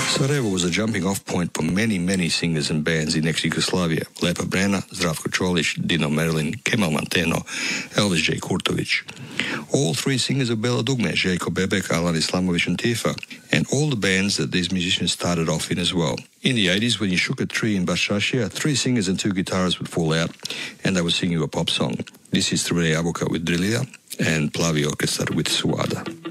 Sarajevo was a jumping-off point for many singers and bands in ex-Yugoslavia. Lepa Brena, Zdravko Čolić, Dino Merlin, Kemal Manteno, Elvis J. Kurtovic. All three singers of Bela Dugme, Željko Bebek, Alan Islamovic and Tifa, and all the bands that these musicians started off in as well. In the 80s, when you shook a tree in Bashashia, three singers and two guitarists would fall out, and they would sing you a pop song. This is Trve Jabuka with Drilija and Plavi Orkestar with Suada.